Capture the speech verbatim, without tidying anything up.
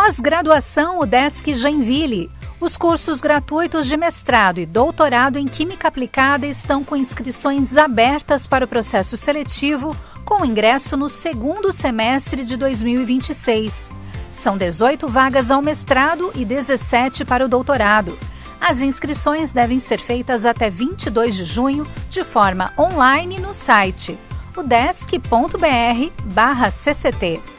Pós-graduação UDESC Joinville. Os cursos gratuitos de mestrado e doutorado em Química Aplicada estão com inscrições abertas para o processo seletivo, com ingresso no segundo semestre de dois mil e vinte e seis. São dezoito vagas ao mestrado e dezessete para o doutorado. As inscrições devem ser feitas até vinte e dois de junho, de forma online no site udesc ponto br barra cct.